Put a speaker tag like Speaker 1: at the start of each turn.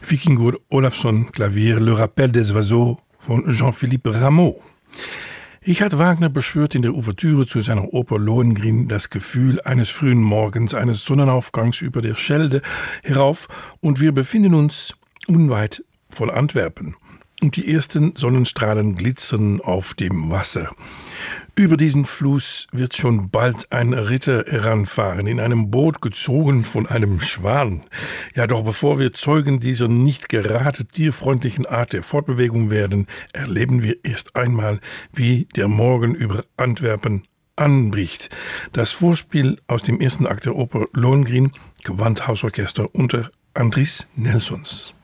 Speaker 1: Vikingur Olafsson Klavier Le Rappel des Oiseaux von Jean-Philippe Rameau. Ich hat Wagner beschwört in der Ouvertüre zu seiner Oper Lohengrin das Gefühl eines frühen Morgens, eines Sonnenaufgangs über der Schelde herauf, und wir befinden uns unweit von Antwerpen. Und die ersten Sonnenstrahlen glitzern auf dem Wasser. Über diesen Fluss wird schon bald ein Ritter heranfahren, in einem Boot gezogen von einem Schwan. Ja, doch bevor wir Zeugen dieser nicht gerade tierfreundlichen Art der Fortbewegung werden, erleben wir erst einmal, wie der Morgen über Antwerpen anbricht. Das Vorspiel aus dem ersten Akt der Oper Lohengrin, Gewandhausorchester unter Andries Nelsons.